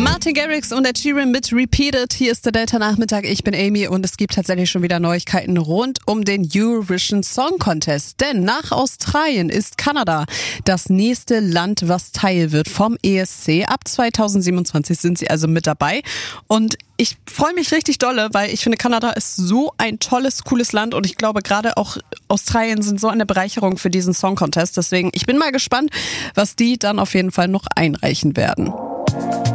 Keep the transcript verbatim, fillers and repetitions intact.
Martin Garrix und Ed Sheeran mit Repeated. Hier ist der Delta-Nachmittag. Ich bin Amy und es gibt tatsächlich schon wieder Neuigkeiten rund um den Eurovision Song Contest. Denn nach Australien ist Kanada das nächste Land, was Teil wird vom E S C. Ab zweitausendsiebenundzwanzig sind sie also mit dabei. Und ich freue mich richtig dolle, weil ich finde, Kanada ist so ein tolles, cooles Land und ich glaube, gerade auch Australien sind so eine Bereicherung für diesen Song Contest. Deswegen, ich bin mal gespannt, was die dann auf jeden Fall noch einreichen werden.